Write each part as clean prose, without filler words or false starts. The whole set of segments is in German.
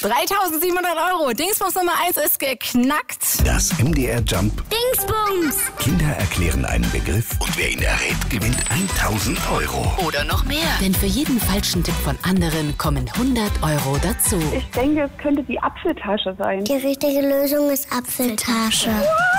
3.700 €. Dingsbums Nummer 1 ist geknackt. Das MDR Jump. Dingsbums! Kinder erklären einen Begriff und wer ihn errät, gewinnt 1.000 €. Oder noch mehr. Denn für jeden falschen Tipp von anderen kommen 100 € dazu. Ich denke, es könnte die Apfeltasche sein. Die richtige Lösung ist Apfeltasche.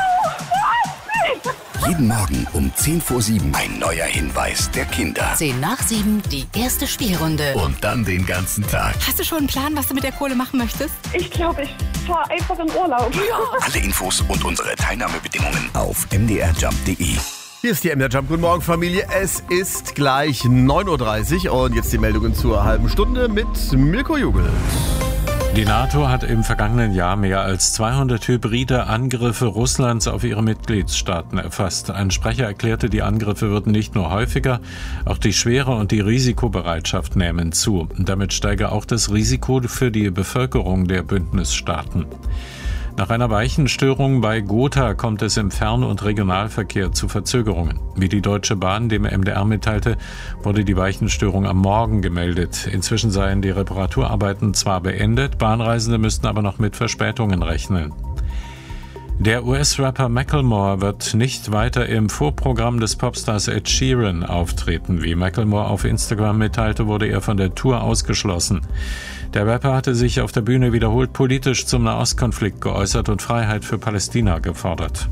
Jeden Morgen um 6:50 ein neuer Hinweis der Kinder. 7:10, die erste Spielrunde. Und dann den ganzen Tag. Hast du schon einen Plan, was du mit der Kohle machen möchtest? Ich glaube, ich fahre einfach in Urlaub. Alle Infos und unsere Teilnahmebedingungen auf mdrjump.de. Hier ist die MDR Jump. Guten Morgen, Familie. Es ist gleich 9:30 Uhr und jetzt die Meldungen zur halben Stunde mit Mirko Jugel. Die NATO hat im vergangenen Jahr mehr als 200 hybride Angriffe Russlands auf ihre Mitgliedstaaten erfasst. Ein Sprecher erklärte, die Angriffe würden nicht nur häufiger, auch die Schwere und die Risikobereitschaft nähmen zu. Damit steige auch das Risiko für die Bevölkerung der Bündnisstaaten. Nach einer Weichenstörung bei Gotha kommt es im Fern- und Regionalverkehr zu Verzögerungen. Wie die Deutsche Bahn dem MDR mitteilte, wurde die Weichenstörung am Morgen gemeldet. Inzwischen seien die Reparaturarbeiten zwar beendet, Bahnreisende müssten aber noch mit Verspätungen rechnen. Der US-Rapper Macklemore wird nicht weiter im Vorprogramm des Popstars Ed Sheeran auftreten. Wie Macklemore auf Instagram mitteilte, wurde er von der Tour ausgeschlossen. Der Rapper hatte sich auf der Bühne wiederholt politisch zum Nahostkonflikt geäußert und Freiheit für Palästina gefordert.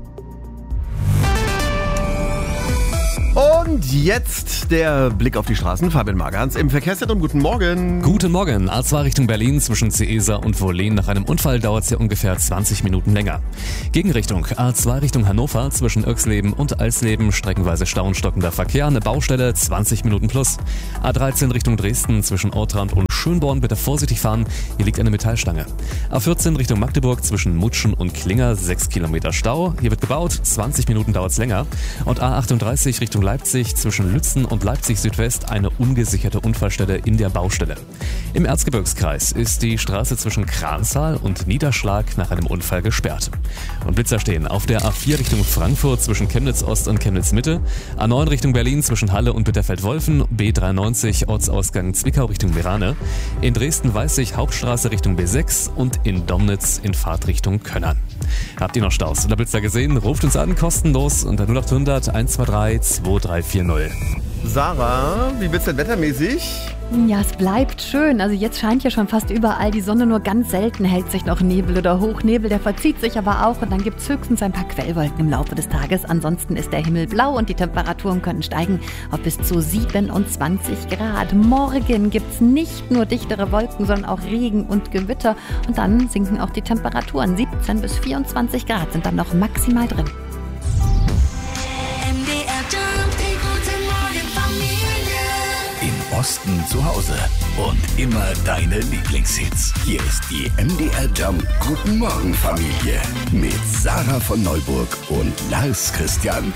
Und jetzt der Blick auf die Straßen. Fabian Magerhans im Verkehrszentrum. Guten Morgen. Guten Morgen. A2 Richtung Berlin zwischen Ceesa und Wohlen. Nach einem Unfall dauert es ja ungefähr 20 Minuten länger. Gegenrichtung A2 Richtung Hannover zwischen Oexleben und Alsleben. Streckenweise Stau und stockender Verkehr. Eine Baustelle 20 Minuten plus. A13 Richtung Dresden zwischen Ortrand und Schönborn. Bitte vorsichtig fahren. Hier liegt eine Metallstange. A14 Richtung Magdeburg zwischen Mutschen und Klinger. 6 Kilometer Stau. Hier wird gebaut. 20 Minuten dauert es länger. Und A38 Richtung Leipzig zwischen Lützen und Leipzig Südwest eine ungesicherte Unfallstelle in der Baustelle. Im Erzgebirgskreis ist die Straße zwischen Kranzahl und Niederschlag nach einem Unfall gesperrt. Und Blitzer stehen auf der A4 Richtung Frankfurt zwischen Chemnitz Ost und Chemnitz Mitte, A9 Richtung Berlin zwischen Halle und Bitterfeld-Wolfen, B93 Ortsausgang Zwickau Richtung Merane, in Dresden-Weißig Hauptstraße Richtung B6 und in Domnitz in Fahrtrichtung Könnern. Habt ihr noch Staus oder Blitzer gesehen? Ruft uns an, kostenlos unter 0800 123 2340. Sarah, wie wird's denn wettermäßig? Ja, es bleibt schön. Also jetzt scheint ja schon fast überall die Sonne, nur ganz selten hält sich noch Nebel oder Hochnebel. Der verzieht sich aber auch und dann gibt es höchstens ein paar Quellwolken im Laufe des Tages. Ansonsten ist der Himmel blau und die Temperaturen können steigen auf bis zu 27 Grad. Morgen gibt es nicht nur dichtere Wolken, sondern auch Regen und Gewitter. Und dann sinken auch die Temperaturen. 17 bis 24 Grad sind dann noch maximal drin. Im Osten zu Hause und immer deine Lieblingshits. Hier ist die MDR Jump Guten Morgen Familie mit Sarah von Neuburg und Lars Christian